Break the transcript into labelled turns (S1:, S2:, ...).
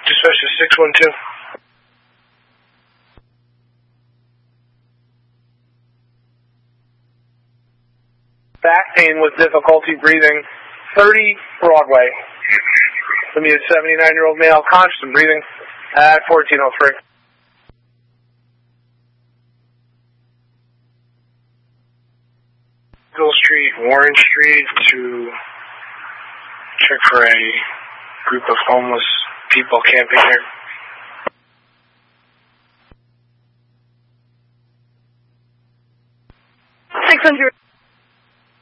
S1: Dispatcher 612. Back pain with difficulty breathing. 30 Broadway. Let me a 79-year-old male, conscious and breathing at 1403. Middle Street, Warren Street to check for a group of homeless people camping here.
S2: 600.